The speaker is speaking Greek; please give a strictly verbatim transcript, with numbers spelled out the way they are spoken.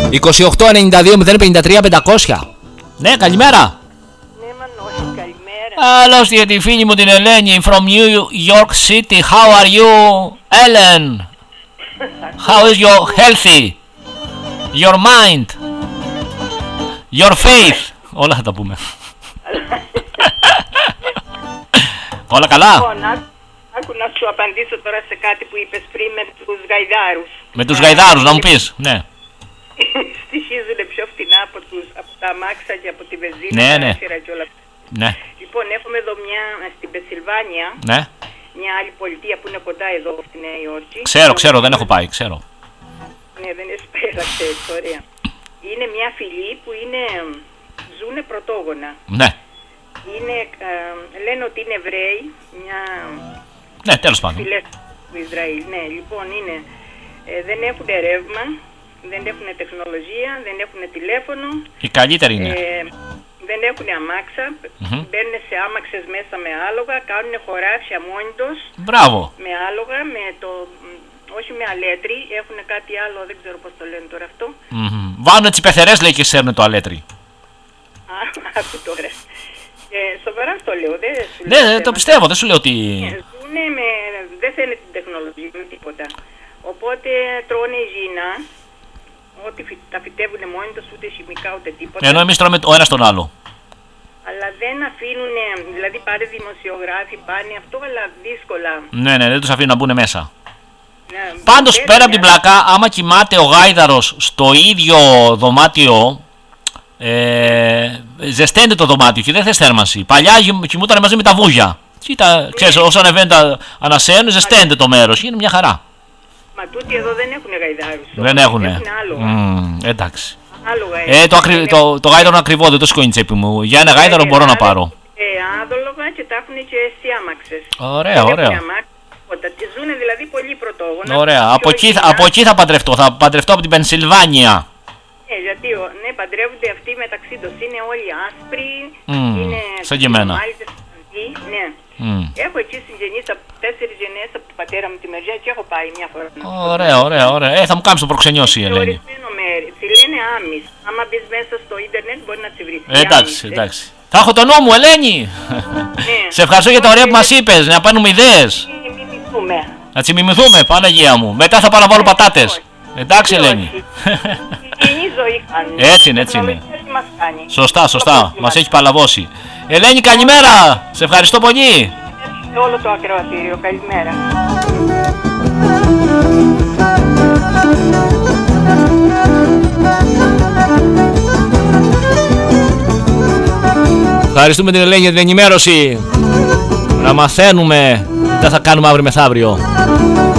είκοσι οκτώ ενενήντα δύο μηδέν πενήντα τρία πεντακόσια. Ναι, καλημέρα. Ναι, Μανώλη, καλημέρα. Καλώς για τη φίλη μου την Ελένη from New York City. How are you, Ellen? How is your healthy? Your mind? Your faith? Όλα θα τα πούμε. Όλα καλά. Λοιπόν, άκου να σου απαντήσω τώρα σε κάτι που είπες πριν με τους γαϊδάρους. Με τους γαϊδάρους, να μου πεις, ναι. Στοιχίζουν πιο φτηνά από, τους, από τα αμάξια και από τη βενζίνα. Ναι, ναι. Και όλα. Ναι. Λοιπόν, έχουμε εδώ μια στην Πενσιλβάνια, Ναι. μια άλλη πολιτεία που είναι κοντά εδώ στη Νέα Υόρκη. Ξέρω, ξέρω, δεν έχω πάει, ξέρω. Ναι, δεν έχει πάει, αλλά ξέρεις, ωραία. Είναι μια φυλή που είναι, ζουνε πρωτόγωνα. Ναι. Είναι, ε, λένε ότι είναι Εβραίοι, μια... Ναι, τέλος πάντων. Φυλές του Ισραήλ, ναι, λοιπόν είναι, ε, δεν έχουν ρεύμα, δεν έχουν τεχνολογία, δεν έχουν τηλέφωνο. Η καλύτερη είναι. Ε, δεν έχουν αμάξα, mm-hmm. μπαίνουν σε άμαξες μέσα με άλογα, κάνουν χωράφια μόνοι τους. Μπράβο. Με άλογα, με το, όχι με αλέτρι, έχουν κάτι άλλο, δεν ξέρω πώς το λένε τώρα αυτό. Mm-hmm. Βάνουν έτσι πεθερές, λέει, και σέρνουν το αλέτρι. Α, άκου τώρα. Ε, σοβαρά το λέω, δεν σου ναι, λέω. το πιστεύω, δεν σου λέω ότι... Ζουνε με, δεν θέλει την τεχνολογία, τίποτα. Οπότε τρώνε υγιεινά, ότι τα φυτεύουν μόνοι τους, ούτε χημικά ούτε τίποτα. Ενώ εμείς τρώμε ο ένας τον άλλο. Αλλά δεν αφήνουν, δηλαδή πάρε δημοσιογράφοι, πάνε αυτό, αλλά δύσκολα. Ναι, ναι, δεν τους αφήνουν να μπουν μέσα. Ναι, πάντως πέρα από την πλάκα, άμα κοιμάται ο γάιδαρος στο ίδιο δωμάτιο, ε, ζεσταίνεται το δωμάτιο και δεν θες θέρμανση. Παλιά κοιμούταν μαζί με τα βούγια. Κοίτα, ξέρεις, όσο ανεβαίνει τα ανασένουν, ζεσταίνεται το μέρος, είναι μια χαρά. Μα τούτοι εδώ δεν έχουν γαϊδάρους. Δεν έχουνε. Έχουν άλογα. Mm, εντάξει. Άλογα ε, το, ακρι... το, το γάιδαρο είναι ακριβό, δεν το σηκώνει η τσέπη μου. Για ένα γάιδαρο μπορώ να πάρω. Ε, άδολογα και τα έχουν και στι άμαξες. Ωραία, ωραία. Ζουνε δηλαδή πολύ πρωτόγωνα. Ωραία. Από εκεί, από εκεί θα παντρευτώ. Θα παντρευτώ από την Πενσιλβάνια. Ναι, γιατί ναι, παντρεύονται αυτοί μεταξύ τους. Είναι όλοι άσπροι. Mm, είναι σαν και εμένα. Ναι. Mm. Έχω εκεί συγγενείς από τέσσερις γενιές από την πατέρα μου τη μεριά και έχω πάει μια φορά. Ωραία, ωραία, ωραία. Ε, θα μου κάνεις το προξενιώσει η Ελένη. Ορισμένο μέρη. Τη λένε άμις. Άμα μπεις μέσα στο ίντερνετ μπορεί να τη βρεις. Ε, εντάξει, άμις, εντάξει. Ε. Θα έχω το νου μου, Ελένη. Ναι. Σε ευχαριστώ για τα ωραία που μας είπες. Να πάρουμε ιδέες. Να τις μιμηθούμε, Παναγία μου. Μετά θα πάω να βάλω πατάτες. Εντάξει, Ελένη. Έτσι είναι, έτσι είναι. Σωστά, σωστά. Μας έχει παλαβώσει. Ελένη, καλημέρα. Σε ευχαριστώ πολύ. Όλο το ακροατήριο, καλημέρα. Ευχαριστούμε την Ελένη για την ενημέρωση. Να μαθαίνουμε τι θα κάνουμε αύριο μεθαύριο.